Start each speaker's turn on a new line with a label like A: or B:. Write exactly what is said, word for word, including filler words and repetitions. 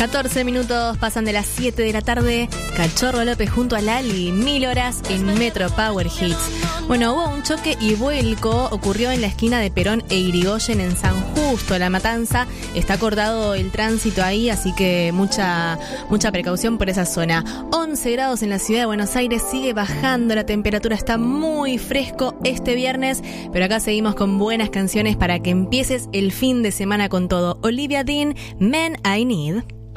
A: catorce minutos pasan de las siete de la tarde. Cachorro López junto a Lali, mil horas en Metro Power Hits. Bueno, hubo un choque y vuelco, ocurrió en la esquina de Perón e Irigoyen en San Justo, La Matanza. Está cortado el tránsito ahí, así que mucha, mucha precaución por esa zona. once grados en la ciudad de Buenos Aires, sigue bajando, la temperatura está muy fresco este viernes, pero acá seguimos con buenas canciones para que empieces el fin de semana con todo. Olivia Dean, Man I Need.